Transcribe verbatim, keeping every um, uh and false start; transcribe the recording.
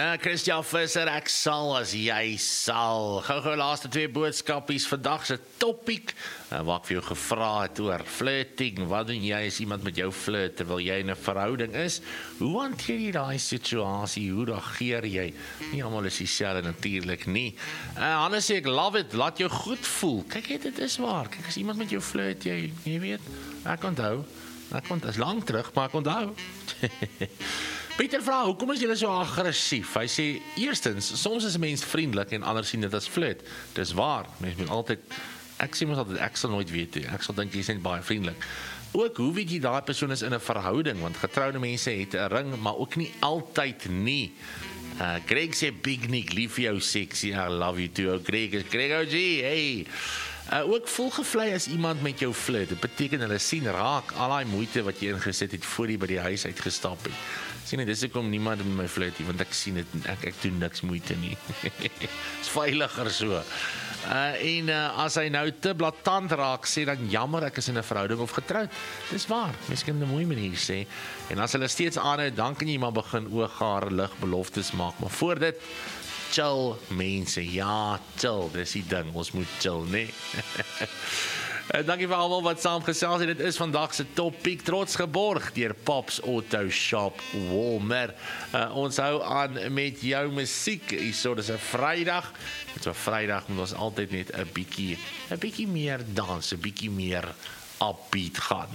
Uh, Christian Visser, ek sal as jy sal. Gou-gou laaste twee boodskapies vandag se topiek. Uh, wat ek vir jou gevra het oor flirting. Wat doen jy as iemand met jou flirt terwyl jy in 'n verhouding is? Hoe hanteer jy daai situasie? Hoe reageer jy? Nie almal is dieselfde natuurlik nie. Uh, Hannes sê ek love it, laat jou goed voel. Kyk, hey, dit is waar. Kyk, as iemand met jou flirt, jy, jy weet, ek onthou. Ek onthou, is lang terug, maar ek onthou. Pieter vra, hoekom is julle so aggressief? Hy sê, eerstens, soms is 'n mens vriendelik en ander sien dit as flirt. Dis waar, mens moet altyd, ek sê mens altyd, ek sal nooit weet nie, ek sal dink jy is net baie vriendelik. Ook, hoe weet jy daai persoon is in 'n verhouding, want getroude mense het 'n ring, maar ook nie altyd nie. Uh, Greg sê, Big Nick, lief vir jou sexy, I love you too, Greg, Greg O G, hey. Uh, ook volgevlei as iemand met jou flirt. Dit beteken hulle sien raak al die moeite wat jy ingesit het voor jy by die huis uitgestap het. Sien net, dis hoekom niemand met my flirt nie, want ek sien dit, ek, ek doen niks moeite nie. Is veiliger so. Uh, en uh, as hy nou te blaatant raak, sê dan jammer, ek is in 'n verhouding of getroud. Dis waar, mens kan 'n mooi manier sê. En as hulle steeds aanhou, dan kan jy maar begin ooghare lig beloftes maak. Maar voor dit, chill mense, ja, chill, dis die ding, ons moet chill, nee. Dankie vir almal wat saamgesels het. Dit is vandag se topiek, trots geborg deur Pops Auto Shop Walmer. Uh, ons hou aan met jou musiek. Hierso, dis 'n Vrydag. Dit is 'n Vrydag moet ons altyd net 'n bietjie 'n bietjie meer dans, 'n bietjie meer upbeat gaan.